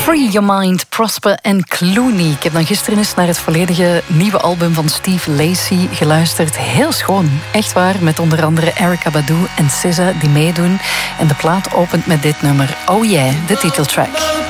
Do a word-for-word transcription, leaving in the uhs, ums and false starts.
Free Your Mind, Prosper en Clooney. Ik heb dan gisteren eens naar het volledige nieuwe album van Steve Lacy geluisterd. Heel schoon, echt waar. Met onder andere Erykah Badu en S Z A die meedoen. En de plaat opent met dit nummer. Oh yeah, de titeltrack.